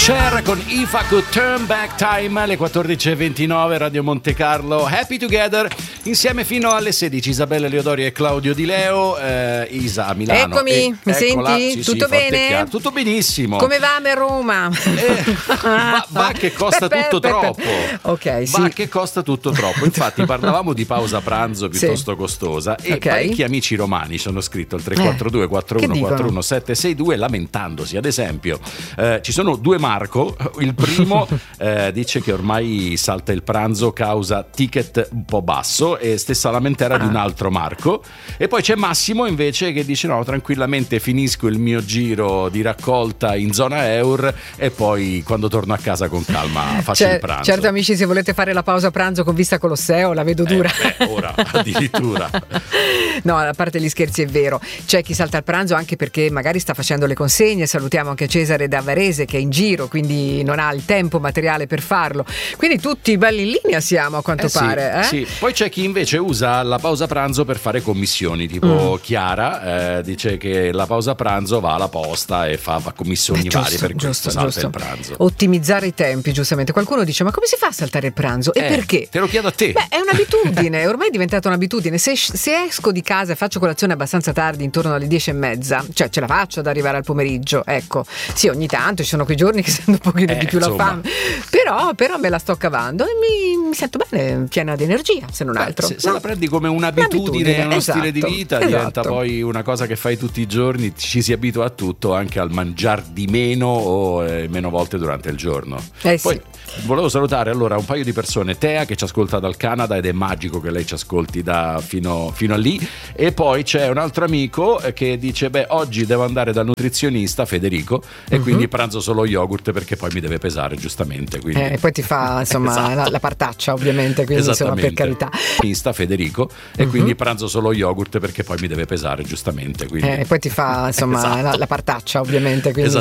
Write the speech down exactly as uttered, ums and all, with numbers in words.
Cher con If I Could Turn Back Time, alle quattordici e ventinove, Radio Monte Carlo, Happy Together, insieme fino alle sedici. Isabella Leodori e Claudio Di Leo. eh, Isa a Milano. Eccomi, e, mi eccola, senti? sì, Tutto sì, forte e bene? chiaro. Tutto benissimo. Come va a Roma? Eh, va, va che costa Pe, pe, tutto pe, pe. troppo. Ok, sì. Va che costa tutto troppo. Infatti parlavamo di pausa pranzo piuttosto sì. costosa e okay. parecchi amici romani ci hanno scritto al tre quattro due quattro uno quattro uno sette sei due lamentandosi. Ad esempio eh, ci sono due Marco. Il primo eh, dice che ormai salta il pranzo causa ticket un po' basso, e stessa lamentela ah. di un altro Marco. E poi c'è Massimo invece che dice no, tranquillamente finisco il mio giro di raccolta in zona Eur e poi quando torno a casa con calma faccio C'è, il pranzo. Certo amici, se volete fare la pausa pranzo con vista Colosseo la vedo dura. Eh, beh, ora addirittura. No, a parte gli scherzi, è vero, c'è chi salta il pranzo anche perché magari sta facendo le consegne. Salutiamo anche Cesare da Varese che è in giro, quindi non ha il tempo materiale per farlo, quindi tutti belli in linea siamo a quanto eh sì, pare eh? Sì. Poi c'è chi invece usa la pausa pranzo per fare commissioni, tipo mm. Chiara eh, dice che la pausa pranzo va alla posta e fa, fa commissioni Beh, giusto, varie, per giusto, questo salta giusto. il pranzo. Ottimizzare i tempi, giustamente. Qualcuno dice ma come si fa a saltare il pranzo e eh, perché? Te lo chiedo a te. Beh, è un'abitudine, ormai è diventata un'abitudine. Se, se esco di casa e faccio colazione abbastanza tardi, intorno alle dieci e mezza, cioè ce la faccio ad arrivare al pomeriggio, ecco. Sì, ogni tanto ci sono quei giorni che sento un pochino eh, di più insomma. la fame, però, però me la sto cavando e mi, mi sento bene, piena di energia, se non Beh, altro. se, no? se la prendi come un'abitudine, un'abitudine, uno esatto, stile di vita, esatto. diventa poi una cosa che fai tutti i giorni, ci si abitua a tutto, anche al mangiar di meno o eh, meno volte durante il giorno. Eh poi sì. volevo salutare allora un paio di persone. Tea che ci ascolta dal Canada ed è magico che lei ci ascolti da fino, fino a lì, e poi c'è un altro amico che dice beh oggi devo andare dal nutrizionista Federico e uh-huh. quindi pranzo solo yogurt perché poi mi deve pesare giustamente, quindi... eh, e poi ti fa insomma esatto. la, la partaccia ovviamente, quindi insomma per carità Nutrizionista Federico e uh-huh. quindi pranzo solo yogurt perché poi mi deve pesare giustamente, quindi... eh, e poi ti fa insomma esatto. la, la partaccia ovviamente, quindi